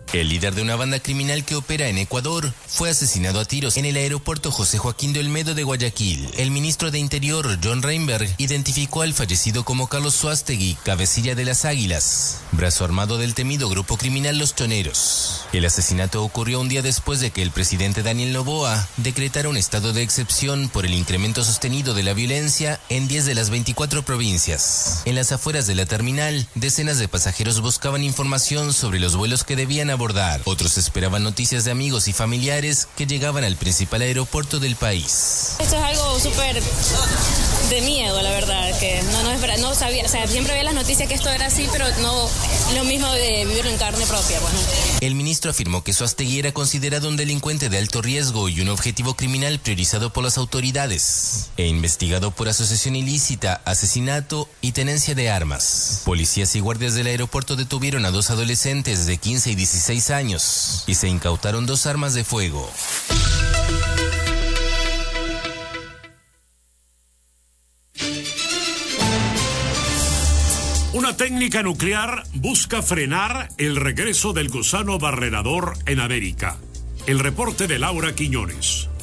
El líder de una banda criminal que opera en Ecuador fue asesinado a tiros en el aeropuerto José Joaquín de Olmedo de Guayaquil. El ministro de Interior, John Reinberg, identificó al fallecido como Carlos Suástegui, cabecilla de las Águilas, brazo armado del temido grupo criminal Los Choneros. El asesinato ocurrió un día después de que el presidente Daniel Noboa decretara un estado de excepción por el incremento sostenido de la violencia en 10 de las 24 provincias. En las afueras de la terminal, decenas de pasajeros buscaban información sobre los vuelos que debían abordar. Otros esperaban noticias de amigos y familiares que llegaban al principal aeropuerto del país. Esto es algo súper de miedo, la verdad, que no sabía, o sea, siempre veía las noticias que esto era así, pero no lo mismo de vivirlo en carne propia. Bueno. El ministro afirmó que Suástegui era considerado un delincuente de alto riesgo y un objetivo criminal priorizado por las autoridades e investigado por asociación ilícita, asesinato y tenencia de armas. Policías y guardias del aeropuerto detuvieron a 2 adolescentes de 15 y 16 años y se incautaron 2 armas de fuego. Una técnica nuclear busca frenar el regreso del gusano barrenador en América. El reporte de Laura Quiñones.